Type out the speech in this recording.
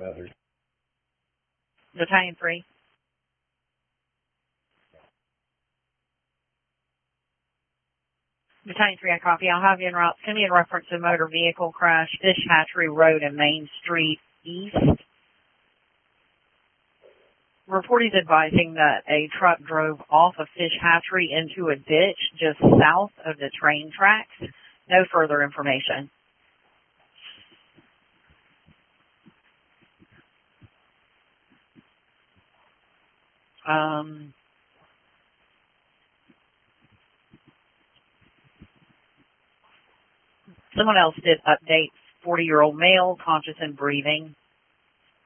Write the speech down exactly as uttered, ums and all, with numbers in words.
others. Battalion three. Battalion three, I copy. I'll have you en route. Send me in reference to motor vehicle crash, Fish Hatchery Road and Main Street East. Report is advising that a truck drove off of Fish Hatchery into a ditch just south of the train tracks. No further information. Um, someone else did update. forty-year-old male, conscious and breathing.